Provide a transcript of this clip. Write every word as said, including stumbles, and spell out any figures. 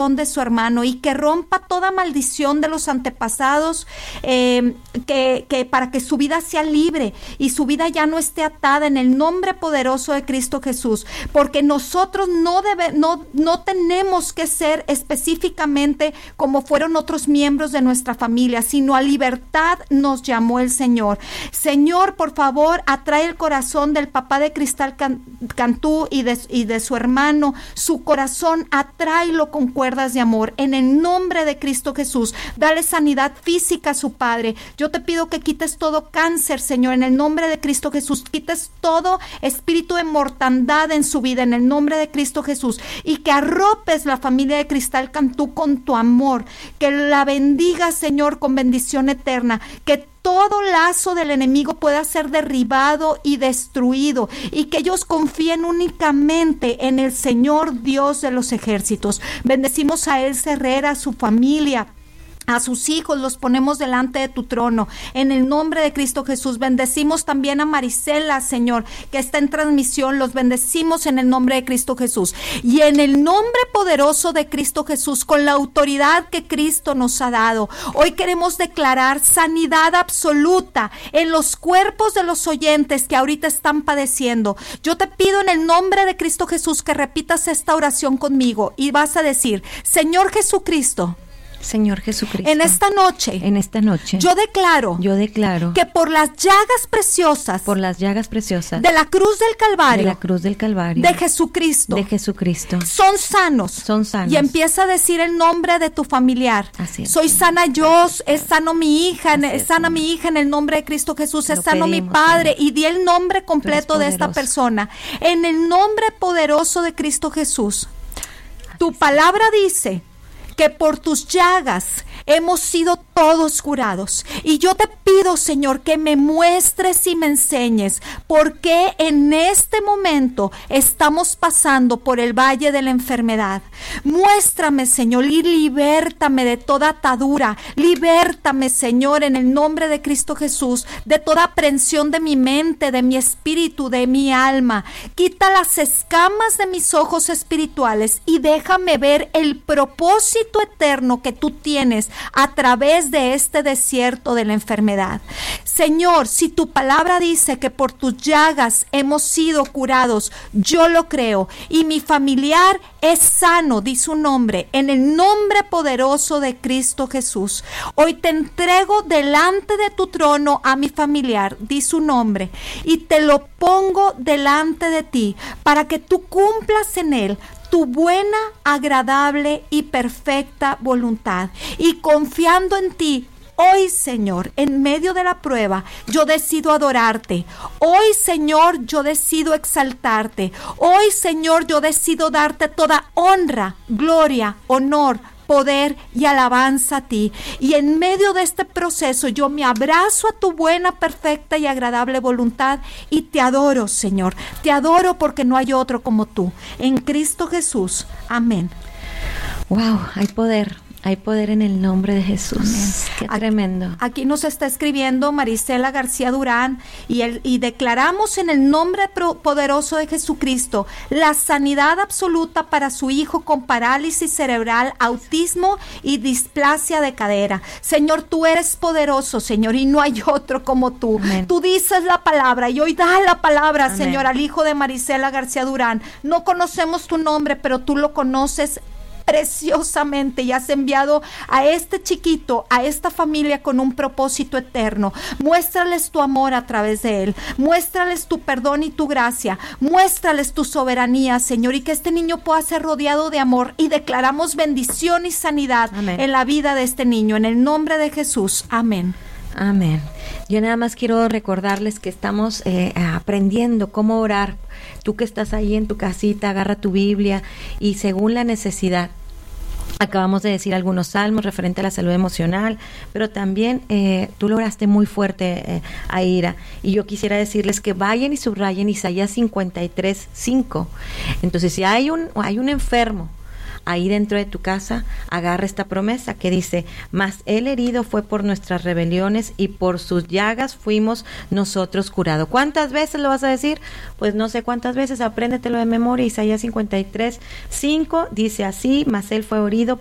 de su hermano y que rompa toda maldición de los antepasados, eh, que, que para que su vida sea libre y su vida ya no esté atada, en el nombre poderoso de Cristo Jesús, porque nosotros no, debe, no, no tenemos que ser específicamente como fueron otros miembros de nuestra familia, sino a libertad nos llamó el Señor. Señor, por favor, atrae el corazón del papá de Cristal Cantú y de, y de su hermano, su corazón, atráelo con cuerdas de amor, en el nombre de Cristo Jesús. Dale sanidad física a su padre. Yo te pido que quites todo cáncer, Señor, en el nombre de Cristo Jesús. Quites todo espíritu de mortandad en su vida, en el nombre de Cristo Jesús, y que arropes la familia de Cristal Cantú con tu amor, que la bendiga, Señor, con bendición eterna, que todo lazo del enemigo pueda ser derribado y destruido, y que ellos confíen únicamente en el Señor Dios de los ejércitos. Bendecimos a Elsa Herrera, a su familia, a sus hijos, los ponemos delante de tu trono, en el nombre de Cristo Jesús. Bendecimos también a Marisela, Señor, que está en transmisión, los bendecimos en el nombre de Cristo Jesús, y en el nombre poderoso de Cristo Jesús, con la autoridad que Cristo nos ha dado, hoy queremos declarar sanidad absoluta en los cuerpos de los oyentes que ahorita están padeciendo. Yo te pido en el nombre de Cristo Jesús que repitas esta oración conmigo, y vas a decir: Señor Jesucristo, Señor Jesucristo, en esta noche, en esta noche, yo declaro, yo declaro que por las llagas preciosas, por las llagas preciosas de la cruz del Calvario, de la cruz del Calvario, de Jesucristo, de Jesucristo, son sanos, son sanos. Y empieza a decir el nombre de tu familiar. Así es. Soy sana yo, es, es sano mi hija, Así es es, sana Señor. mi hija en el nombre de Cristo Jesús, es Lo sano pedimos, mi padre, Señor. y di el nombre completo de esta poderoso. persona, en el nombre poderoso de Cristo Jesús. Tu palabra dice que por tus llagas hemos sido todos curados. Y yo te pido, Señor, que me muestres y me enseñes por qué en este momento estamos pasando por el valle de la enfermedad. Muéstrame, Señor, y libértame de toda atadura. Libértame, Señor, en el nombre de Cristo Jesús, de toda aprensión de mi mente, de mi espíritu, de mi alma. Quita las escamas de mis ojos espirituales y déjame ver el propósito eterno que tú tienes a través de este desierto de la enfermedad. Señor, si tu palabra dice que por tus llagas hemos sido curados, yo lo creo, y mi familiar es sano, di su nombre, en el nombre poderoso de Cristo Jesús. Hoy te entrego delante de tu trono a mi familiar, di su nombre, y te lo pongo delante de ti para que tú cumplas en él tu buena, agradable y perfecta voluntad. Y confiando en ti, hoy, Señor, en medio de la prueba, yo decido adorarte. Hoy, Señor, yo decido exaltarte. Hoy, Señor, yo decido darte toda honra, gloria, honor, poder y alabanza a ti. Y en medio de este proceso yo me abrazo a tu buena, perfecta y agradable voluntad y te adoro, Señor. Te adoro porque no hay otro como tú. En Cristo Jesús. Amén. Wow, hay poder. Hay poder en el nombre de Jesús. Amén. Qué aquí, tremendo. Aquí nos está escribiendo Marisela García Durán y, el, y declaramos en el nombre pro, poderoso de Jesucristo la sanidad absoluta para su hijo con parálisis cerebral, autismo y displasia de cadera. Señor, tú eres poderoso, Señor, y no hay otro como tú. Amén. Tú dices la palabra y hoy da la palabra, Amén. Señor, al hijo de Marisela García Durán. No conocemos tu nombre, pero tú lo conoces preciosamente y has enviado a este chiquito, a esta familia con un propósito eterno. Muéstrales tu amor a través de él, muéstrales tu perdón y tu gracia, muéstrales tu soberanía, Señor, y que este niño pueda ser rodeado de amor, y declaramos bendición y sanidad Amén. En la vida de este niño, en el nombre de Jesús. Amén. Amén. Yo nada más quiero recordarles que estamos eh, aprendiendo cómo orar. Tú que estás ahí en tu casita, agarra tu Biblia y según la necesidad. Acabamos de decir algunos salmos referente a la salud emocional, pero también eh, tú lo oraste muy fuerte, eh, Aira, y yo quisiera decirles que vayan y subrayen Isaías cincuenta y tres, cinco. Entonces, si hay un, hay un enfermo, ahí dentro de tu casa, agarra esta promesa que dice, mas él herido fue por nuestras rebeliones y por sus llagas fuimos nosotros curados. ¿Cuántas veces lo vas a decir? Pues no sé cuántas veces, apréndetelo de memoria. Isaías cincuenta y tres, cinco dice así, mas él fue herido